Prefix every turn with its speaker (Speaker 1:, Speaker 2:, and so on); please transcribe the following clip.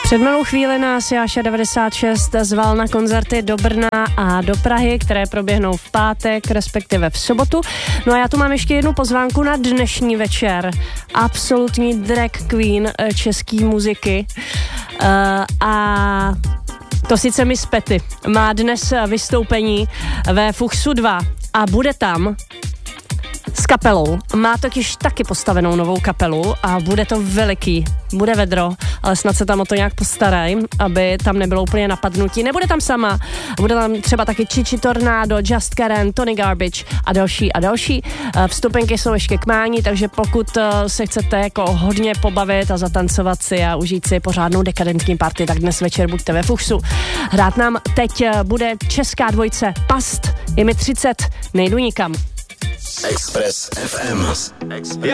Speaker 1: Před malou chvíli nás Jáša 96 zval na koncerty do Brna a do Prahy, které proběhnou v pátek, respektive v sobotu. No a já tu mám ještě jednu pozvánku na dnešní večer. Absolutní drag queen české muziky. A to sice Miss Petty má dnes vystoupení ve Fuchsu 2 a bude tam s kapelou. Má totiž taky postavenou novou kapelu a bude to veliký. Bude vedro, ale snad se tam o to nějak postarají, aby tam nebylo úplně napadnutí. Nebude tam sama, bude tam třeba taky Chichi Tornado, Just Karen, Tony Garbage a další a další. Vstupenky jsou ještě k mání, takže pokud se chcete jako hodně pobavit a zatancovat si a užít si pořádnou dekadentní party, tak dnes večer buďte ve Fuchsu. Hrát nám teď bude česká dvojice Past, je mi 30, nejdu nikam.
Speaker 2: Express FM.